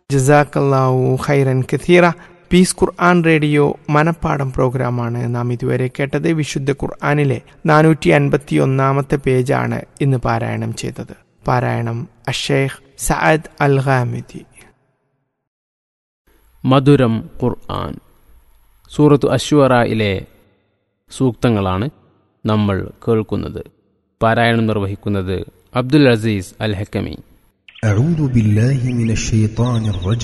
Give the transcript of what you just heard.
ജസാക്കല്ലാഹു ഖൈറൻ കഥീറ. പീസ് ഖുർആൻ റേഡിയോ മനപ്പാഠം പ്രോഗ്രാമാണ് നാം ഇതുവരെ കേട്ടത്. വിശുദ്ധ ഖുർആനിലെ 451 പേജാണ് ഇന്ന് പാരായണം ചെയ്തത്. പാരായണം അഷേഖ് സഅദ് അൽ ഗാമിദി. മധുരം ഖുർആൻ സൂറത്തു അശ്ശുഅറയിലെ സൂക്തങ്ങളാണ് നമ്മൾ കേൾക്കുന്നത്. പാരായണം നിർവഹിക്കുന്നത് അബ്ദുൽ അസീസ് അൽ ഹക്കമി. أعوذ بالله من الشيطان الرجيم